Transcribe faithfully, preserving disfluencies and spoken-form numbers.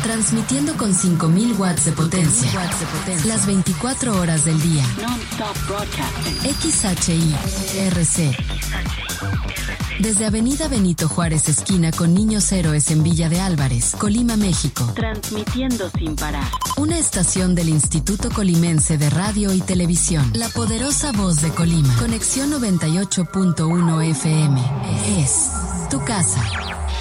Transmitiendo con cinco mil watts de potencia. Las veinticuatro horas del día. X H I R C. Desde Avenida Benito Juárez, esquina con Niños Héroes en Villa de Álvarez, Colima, México. Transmitiendo sin parar. Una estación del Instituto Colimense de Radio y Televisión. La poderosa voz de Colima. Conexión noventa y ocho punto uno F M. Es tu casa.